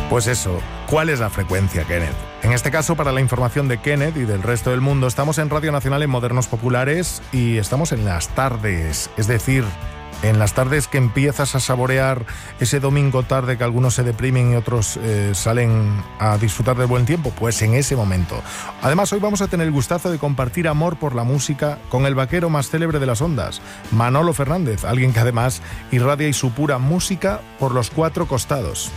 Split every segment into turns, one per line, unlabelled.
Pues eso, ¿cuál es la frecuencia, Kenneth? En este caso, para la información de Kenneth y del resto del mundo, estamos en Radio Nacional en Modernos Populares y estamos en las tardes, es decir, en las tardes que empiezas a saborear ese domingo tarde que algunos se deprimen y otros salen a disfrutar del buen tiempo, pues en ese momento. Además, hoy vamos a tener el gustazo de compartir amor por la música con el vaquero más célebre de las ondas, Manolo Fernández, alguien que además irradia y supura música por los cuatro costados.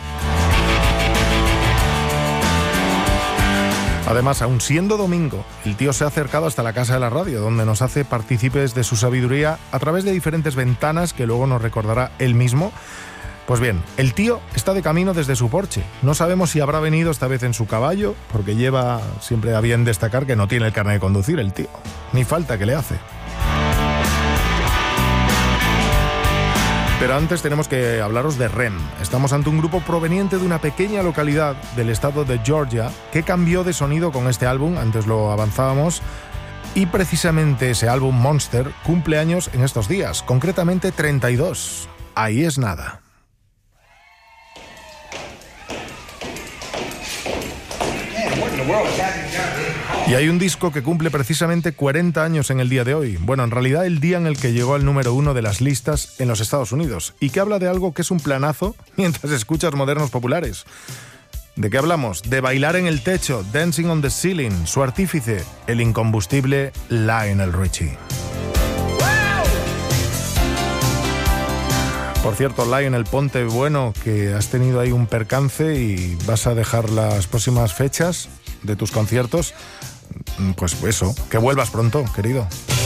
Además, aun siendo domingo, el tío se ha acercado hasta la casa de la radio, donde nos hace partícipes de su sabiduría a través de diferentes ventanas que luego nos recordará él mismo. Pues bien, el tío está de camino desde su porche. No sabemos si habrá venido esta vez en su caballo, porque lleva siempre a bien destacar que no tiene el carnet de conducir el tío. Ni falta que le hace. Pero antes tenemos que hablaros de REM. Estamos ante un grupo proveniente de una pequeña localidad del estado de Georgia que cambió de sonido con este álbum, antes lo avanzábamos, y precisamente ese álbum Monster cumple años en estos días, concretamente 32. Ahí es nada. Y hay un disco que cumple precisamente 40 años en el día de hoy. Bueno, en realidad el día en el que llegó al número 1 de las listas en los Estados Unidos. Y que habla de algo que es un planazo mientras escuchas Modernos Populares. ¿De qué hablamos? De bailar en el techo, Dancing on the Ceiling. Su artífice, el incombustible Lionel Richie. Por cierto, Lionel, ponte bueno, que has tenido ahí un percance y vas a dejar las próximas fechas de tus conciertos. Pues eso, que vuelvas pronto, querido.